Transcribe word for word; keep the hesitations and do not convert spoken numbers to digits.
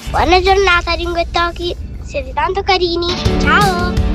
Buona giornata, Ringo e Toki. Siete tanto carini. Ciao!